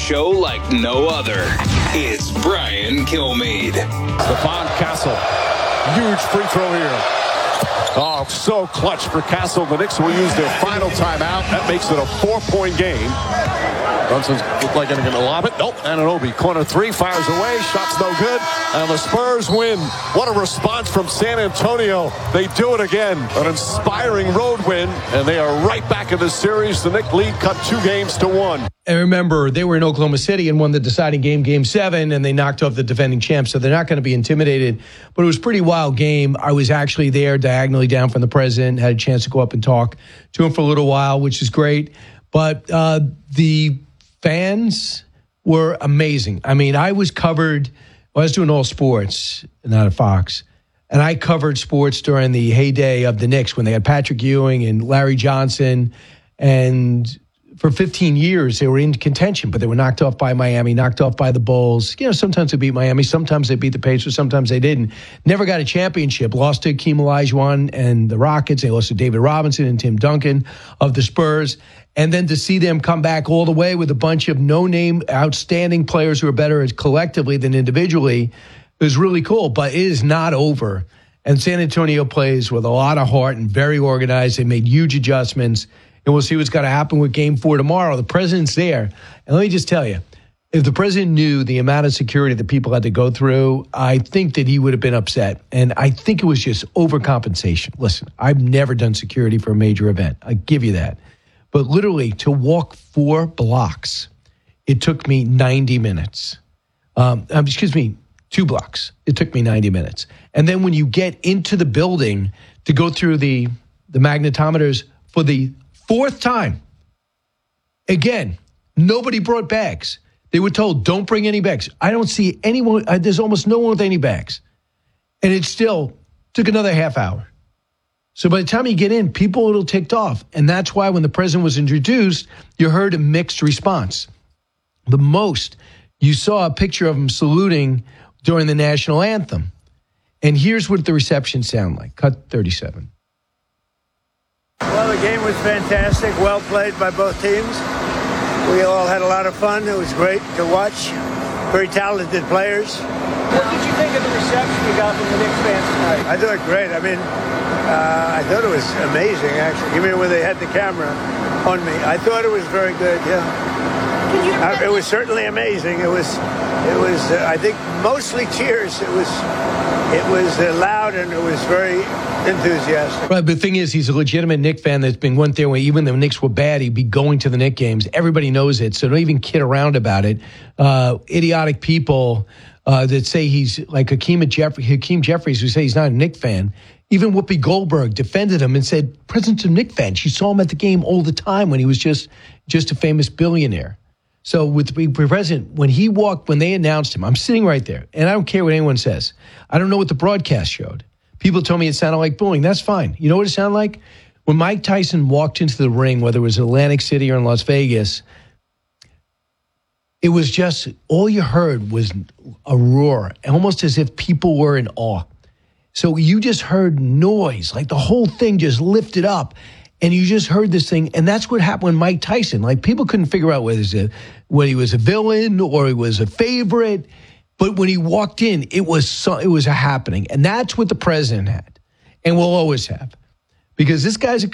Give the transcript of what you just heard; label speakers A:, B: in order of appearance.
A: show like no other. It's Brian Kilmeade.
B: Stephon Castle. Huge free throw here. Oh, so clutch for Castle. The Knicks will use their final timeout. That makes it a 4-point game. Brunson's looked like they're going to lob it. Nope. Anunoby, corner three, fires away. Shot's no good. And the Spurs win. What a response from San Antonio. They do it again. An inspiring road win. And they are right back in the series. The Knicks lead cut 2-1.
C: And remember, they were in Oklahoma City and won the deciding game, Game 7, and they knocked off the defending champs, so they're not going to be intimidated. But it was a pretty wild game. I was actually there diagonally down from the president, had a chance to go up and talk to him for a little while, which is great. But the fans were amazing. I mean, I was doing all sports, not at Fox, and I covered sports during the heyday of the Knicks when they had Patrick Ewing and Larry Johnson, and for 15 years, they were in contention, but they were knocked off by Miami, knocked off by the Bulls. You know, sometimes they beat Miami, sometimes they beat the Pacers, sometimes they didn't. Never got a championship. Lost to Hakeem Olajuwon and the Rockets. They lost to David Robinson and Tim Duncan of the Spurs. And then to see them come back all the way with a bunch of no-name, outstanding players who are better collectively than individually is really cool. But it is not over. And San Antonio plays with a lot of heart and very organized. They made huge adjustments. And we'll see what's going to happen with Game 4 tomorrow. The president's there. And let me just tell you, if the president knew the amount of security that people had to go through, I think that he would have been upset. And I think it was just overcompensation. Listen, I've never done security for a major event. I give you that. But literally, to walk 4 blocks, it took me 90 minutes. 2 blocks. It took me 90 minutes. And then when you get into the building to go through the magnetometers for the 4th time, again, nobody brought bags. They were told, don't bring any bags. I don't see anyone. There's almost no one with any bags. And it still took another half hour. So by the time you get in, people a little ticked off. And that's why when the president was introduced, you heard a mixed response. The most, you saw a picture of him saluting during the national anthem. And here's what the reception sounded like. Cut 37.
D: Well, the game was fantastic. Well played by both teams. We all had a lot of fun. It was great to watch. Very talented players.
E: What did you think of the reception you got from the Knicks fans tonight?
D: I thought great. I mean, I thought it was amazing, actually. Even when they had the camera on me, I thought it was very good. Yeah, it was certainly amazing. It was. I think mostly cheers. It was loud and it was very enthusiastic.
C: Right, but the thing is, he's a legitimate Knicks fan that's been went there where even the Knicks were bad, he'd be going to the Knicks games. Everybody knows it, so don't even kid around about it. Idiotic people that say he's like Hakeem Jeffries, who say he's not a Knicks fan. Even Whoopi Goldberg defended him and said, President's a Knicks fan. She saw him at the game all the time when he was just a famous billionaire. So with the president, when they announced him, I'm sitting right there, and I don't care what anyone says. I don't know what the broadcast showed. People told me it sounded like booing. That's fine. You know what it sounded like? When Mike Tyson walked into the ring, whether it was Atlantic City or in Las Vegas, it was just, all you heard was a roar, almost as if people were in awe. So you just heard noise, like the whole thing just lifted up. And you just heard this thing, and that's what happened with Mike Tyson. Like, people couldn't figure out whether he was a villain or he was a favorite. But when he walked in, it was a happening. And that's what the president had and will always have. Because this guy's a